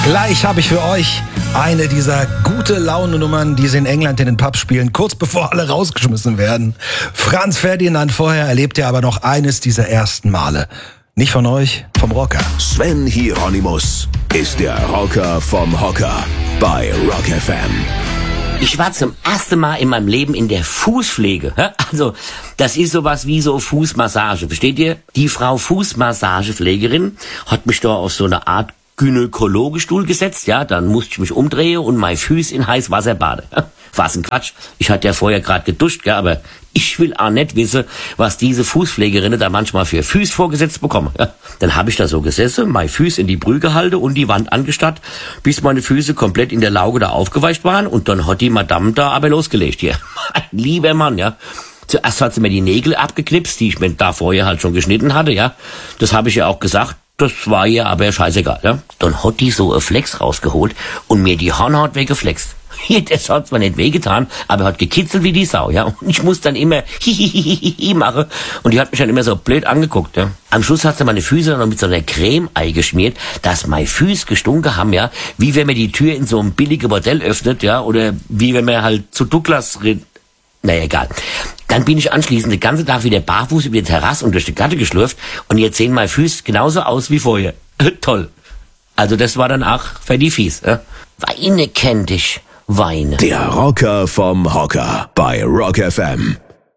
Gleich habe ich für euch eine dieser Gute-Laune-Nummern, die sie in England in den Pubs spielen, kurz bevor alle rausgeschmissen werden. Franz Ferdinand, vorher erlebt ihr aber noch eines dieser ersten Male. Nicht von euch, vom Rocker. Sven Hieronymus ist der Rocker vom Hocker bei Rock FM. Ich war zum ersten Mal in meinem Leben in der Fußpflege. Also, das ist sowas wie so Fußmassage, versteht ihr? Die Frau Fußmassagepflegerin hat mich da auf so eine Art Gynäkologestuhl gesetzt, ja, dann musste ich mich umdrehen und mein Füß in heiß Wasser baden. Was ein Quatsch. Ich hatte ja vorher gerade geduscht, ja, aber ich will auch nicht wissen, was diese Fußpflegerinnen da manchmal für Füße vorgesetzt bekommen. Ja, dann habe ich da so gesessen, mein Füß in die Brühe gehalten und die Wand angestarrt, bis meine Füße komplett in der Lauge da aufgeweicht waren und dann hat die Madame da aber losgelegt hier. Mein lieber Mann, ja. Zuerst hat sie mir die Nägel abgeknipst, die ich mir da vorher halt schon geschnitten hatte, ja. Das habe ich ja auch gesagt. Das war ihr aber scheißegal, ja. Dann hat die so ein Flex rausgeholt und mir die Hornhaut weggeflext. Das hat zwar nicht wehgetan, aber hat gekitzelt wie die Sau, ja. Und ich muss dann immer hihihihi machen und die hat mich dann immer so blöd angeguckt, ja. Am Schluss hat sie meine Füße noch mit so einer Creme eingeschmiert, dass meine Füße gestunken haben, ja. Wie wenn man die Tür in so einem billigen Bordell öffnet, ja. Oder wie wenn man halt zu Douglas redet. Naja, egal. Dann bin ich anschließend den ganzen Tag wieder barfuß über die Terrasse und durch die Gatte geschlürft und jetzt sehen meine Füße genauso aus wie vorher. Toll. Also das war dann auch für die Fies. Weine kennt dich, Weine. Der Rocker vom Hocker bei Rock FM.